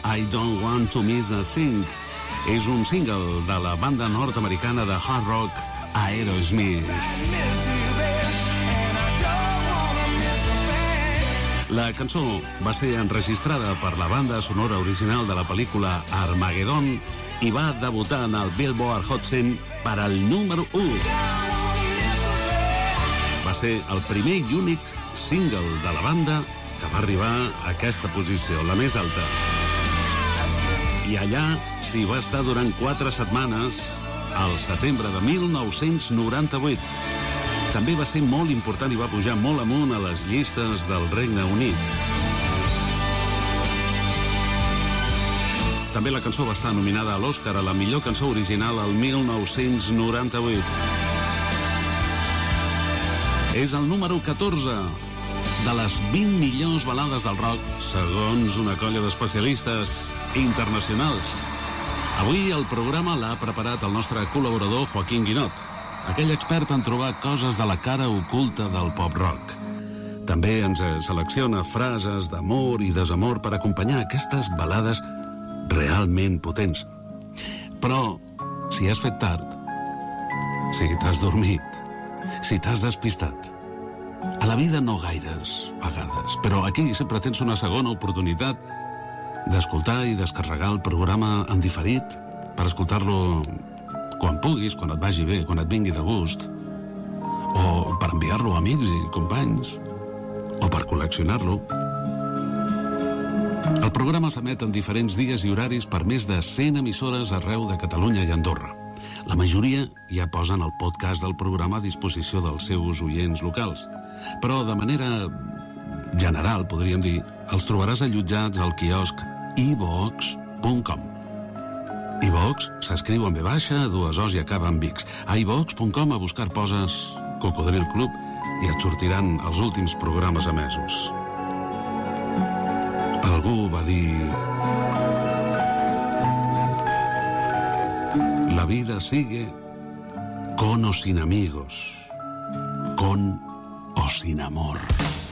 I Don't Want to Miss a Thing. És un single de la banda nord-americana de hard rock Aerosmith. La cançó va ser enregistrada per la banda sonora original de la pel·lícula Armageddon i va debutar en el Billboard Hot 100 per al número 1. Va ser el primer i únic single de la banda que va arribar a aquesta posició, la més alta. I allà s'hi va estar durant 4 setmanes, al setembre de 1998. També va ser molt important i va pujar molt amunt a les llistes del Regne Unit. També la cançó va estar nominada a l'Oscar a la millor cançó original al 1998. És el número 14 de les 20 millors balades del rock, segons una colla d'especialistes internacionals. Avui el programa l'ha preparat el nostre col·laborador Joaquín Guinot, aquell expert en trobar coses de la cara oculta del pop-rock. També ens selecciona frases d'amor i desamor per acompanyar aquestes balades realment potents. Però, si has fet tard, si t'has dormit, si t'has despistat, a la vida no gaires vegades, però aquí sempre tens una segona oportunitat d'escoltar i descarregar el programa en diferit per escoltar-lo quan puguis, quan et vagi bé, quan et vingui de gust, o per enviar-lo a amics i companys, o per col·leccionar-lo. El programa s'emet en diferents dies i horaris per més de 100 emissores arreu de Catalunya i Andorra. La majoria ja posen el podcast del programa a disposició dels seus oients locals, però de manera general, podríem dir, els trobaràs allotjats al quiosc iVox.com. iVox s'escriu amb V baixa, 2 O's i acaba amb X. A iVox.com a buscar poses Cocodril Club i et sortiran els últims programes emesos. Algú va dir: la vida sigue con o sin amigos, con o sin amor.